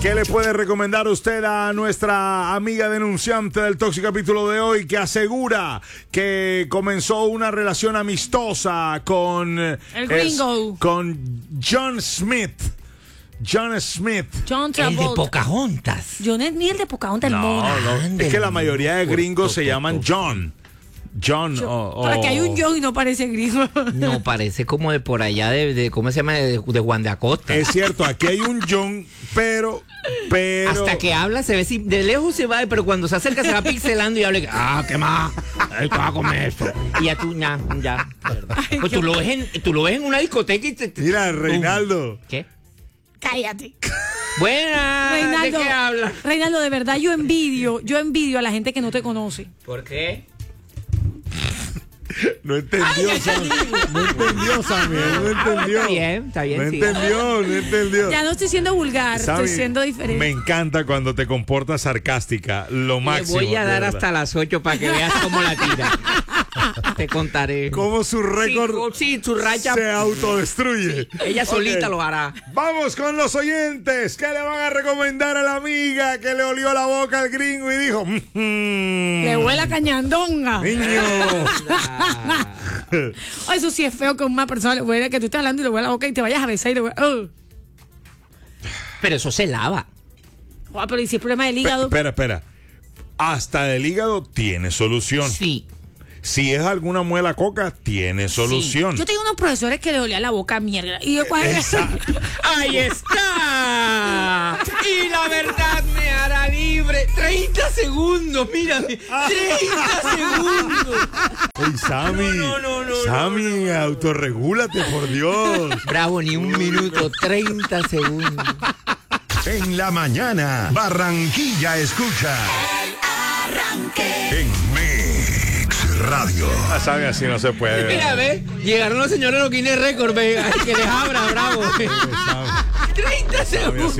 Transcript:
¿Qué le puede recomendar usted a nuestra amiga denunciante del Tóxico capítulo de hoy, que asegura que comenzó una relación amistosa con el gringo, con John Smith? John Travolta. El de Pocahontas. John es ni el de Pocahontas, el mono. Es que la mayoría de gringos se llaman John. Para que hay un John y no parece gringo. No, parece como de por allá de ¿cómo se llama? De Juan de Acosta. Es cierto, aquí hay un John, pero hasta que habla se ve, de lejos se va, pero cuando se acerca se va pixelando y habla, ¿qué más? Esto va a comer esto. Y ya tú, ya. Ay, pues tú lo ves en una discoteca y te mira, Reinaldo. ¿Qué? Cállate. Buena. Reinaldo, ¿de qué habla? Reinaldo, de verdad yo envidio a la gente que no te conoce. ¿Por qué? No entendió, Sammy. No entendió, Sammy. No entendió. Está bien. No Sí. entendió. Ya no estoy siendo vulgar, Sammy, estoy siendo diferente. Me encanta cuando te comportas sarcástica. Lo máximo. Le voy a dar de verdad. hasta las 8 para que veas cómo la tira. Te contaré. Cómo su récord Sí, su racha. se autodestruye. Ella solita Ok. lo hará. Vamos con los oyentes. ¿Qué le van a recomendar a la amiga que le olió la boca al gringo y dijo: Le huele a cañandonga. niño? Oh, eso sí es feo que una persona le huele, que tú estés hablando y le huele la boca y te vayas a besar y le huele. Pero eso se lava. Pero ¿y si es problema del hígado? Espera. Hasta el hígado tiene solución. Sí. Si es alguna muela coca, tiene solución. Yo tengo unos profesores que le olía la boca a mierda. Y yo, ¡Ahí está! Y la verdad me hará libre. 30 segundos, mírame. 30 segundos. Ey, Sammy. No, Sammy, autorregúlate, por Dios. Bravo, ni un minuto. 30 segundos. En la mañana, Barranquilla escucha. El Arranque. En Mix Radio. Ah, Sammy, así no se puede. Mira, ve, llegaron los señores de los Guinness Records, ve, que les abra, bravo. 30 segundos.